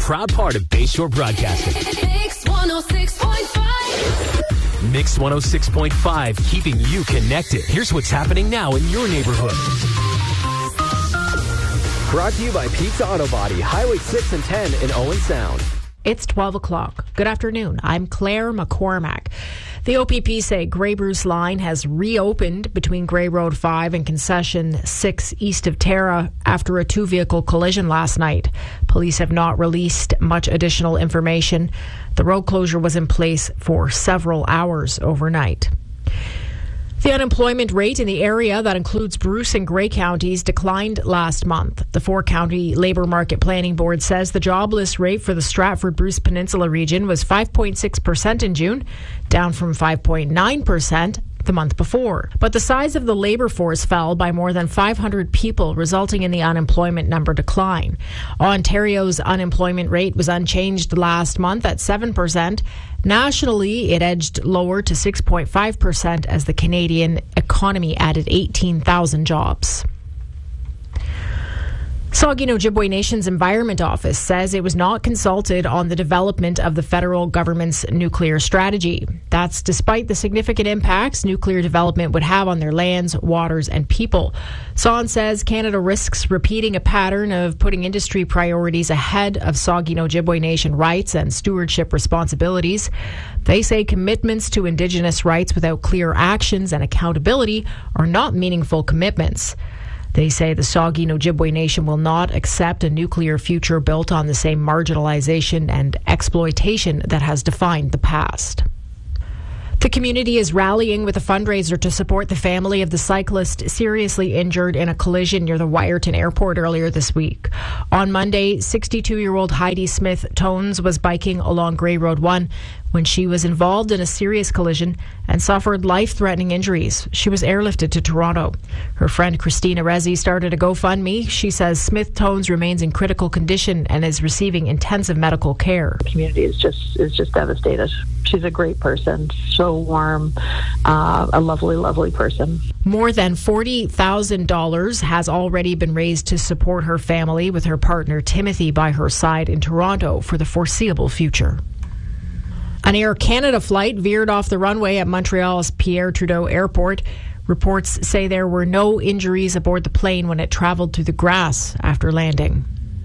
proud part of Bayshore Broadcasting. Mix 106.5. Mix 106.5, keeping you connected. Here's what's happening now in your neighborhood. Brought to you by Pizza Auto Body, Highway 6 and 10 in Owen Sound. It's 12 o'clock. Good afternoon. I'm Claire McCormack. The OPP say Grey Bruce line has reopened between Grey Road 5 and Concession 6 east of Tara after a two-vehicle collision last night. Police have not released much additional information. The road closure was in place for several hours overnight. The unemployment rate in the area, that includes Bruce and Grey counties, declined last month. The four-county Labour Market Planning Board says the jobless rate for the Stratford-Bruce Peninsula region was 5.6% in June, down from 5.9% the month before. But the size of the labour force fell by more than 500 people, resulting in the unemployment number decline. Ontario's unemployment rate was unchanged last month at 7%. Nationally, it edged lower to 6.5% as the Canadian economy added 18,000 jobs. Saugeen Ojibwe Nation's Environment Office says it was not consulted on the development of the federal government's nuclear strategy. That's despite the significant impacts nuclear development would have on their lands, waters, and people. SON says Canada risks repeating a pattern of putting industry priorities ahead of Saugeen Ojibwe Nation rights and stewardship responsibilities. They say commitments to Indigenous rights without clear actions and accountability are not meaningful commitments. They say the Saugeen Ojibwe Nation will not accept a nuclear future built on the same marginalization and exploitation that has defined the past. The community is rallying with a fundraiser to support the family of the cyclist seriously injured in a collision near the Wyerton Airport earlier this week. On Monday, 62-year-old Heidi Smith Tones was biking along Grey Road 1 when she was involved in a serious collision and suffered life-threatening injuries. She was airlifted to Toronto. Her friend Christina Rezzi started a GoFundMe. She says Smith Tones remains in critical condition and is receiving intensive medical care. The community is just devastated. She's a great person, so warm, a lovely, lovely person. More than $40,000 has already been raised to support her family, with her partner Timothy by her side in Toronto for the foreseeable future. An Air Canada flight veered off the runway at Montreal's Pierre Trudeau Airport. Reports say there were no injuries aboard the plane when it traveled through the grass after landing.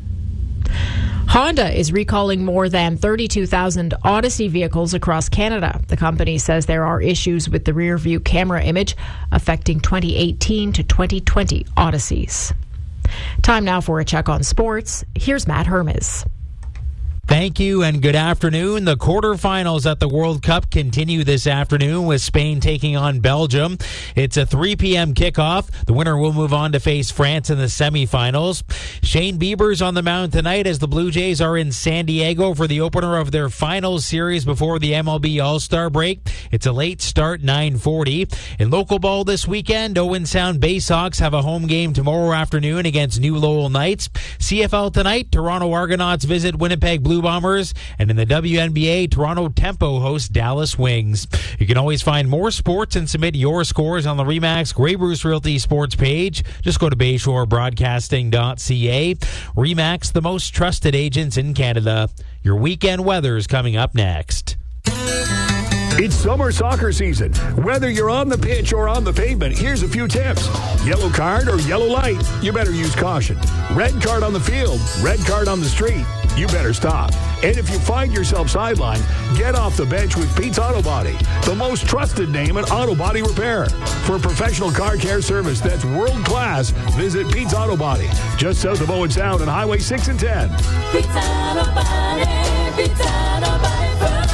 Honda is recalling more than 32,000 Odyssey vehicles across Canada. The company says there are issues with the rear-view camera image affecting 2018 to 2020 Odysseys. Time now for a check on sports. Here's Matt Hermes. Thank you and good afternoon. The quarterfinals at the World Cup continue this afternoon with Spain taking on Belgium. It's a 3 p.m. kickoff. The winner will move on to face France in the semifinals. Shane Bieber's on the mound tonight as the Blue Jays are in San Diego for the opener of their finals series before the MLB All-Star break. It's a late start, 9:40. In local ball this weekend, Owen Sound Bay Sox have a home game tomorrow afternoon against New Lowell Knights. CFL tonight, Toronto Argonauts visit Winnipeg Blue Bombers, and in the WNBA, Toronto Tempo hosts Dallas Wings. You can always find more sports and submit your scores on the RE/MAX Grey Bruce Realty sports page. Just go to BayshoreBroadcasting.ca. RE/MAX, the most trusted agents in Canada. Your weekend weather is coming up next. It's summer soccer season. Whether you're on the pitch or on the pavement, here's a few tips. Yellow card or yellow light, you better use caution. Red card on the field, red card on the street, you better stop. And if you find yourself sidelined, get off the bench with Pete's Auto Body, the most trusted name in auto body repair. For professional car care service that's world class, visit Pete's Auto Body, just south of Owen Sound on Highway 6 and 10. Pete's Auto Body, Pete's Auto Body first.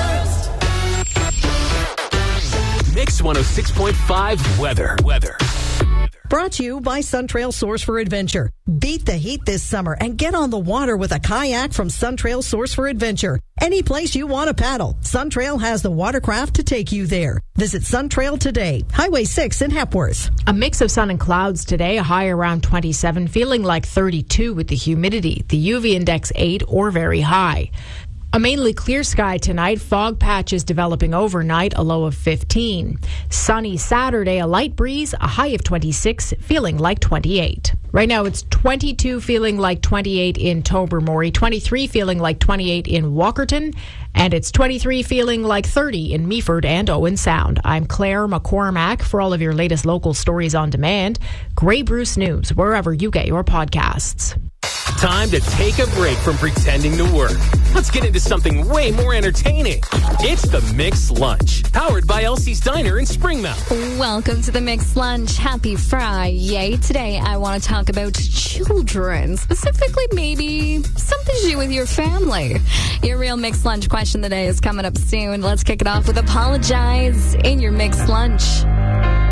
Mix 106.5 weather. Brought to you by Suntrail Source for Adventure. Beat the heat this summer and get on the water with a kayak from Suntrail Source for Adventure. Any place you want to paddle, Suntrail has the watercraft to take you there. Visit Suntrail today, Highway 6 in Hepworth. A mix of sun and clouds today, a high around 27, feeling like 32 with the humidity. The UV index 8 or very high. A mainly clear sky tonight. Fog patches developing overnight, a low of 15. Sunny Saturday, a light breeze, a high of 26, feeling like 28. Right now it's 22, feeling like 28 in Tobermory, 23, feeling like 28 in Walkerton, and it's 23, feeling like 30 in Meaford and Owen Sound. I'm Claire McCormack. For all of your latest local stories on demand, Grey Bruce News, wherever you get your podcasts. Time to take a break from pretending to work. Let's get into something way more entertaining. It's the Mixed Lunch, powered by Elsie's Diner in Springmount. Welcome to the Mixed Lunch. Happy Friday. Today I want to talk about children, specifically maybe something to do with your family. Your real Mixed Lunch question of the day is coming up soon. Let's kick it off with Apologize in your Mixed Lunch.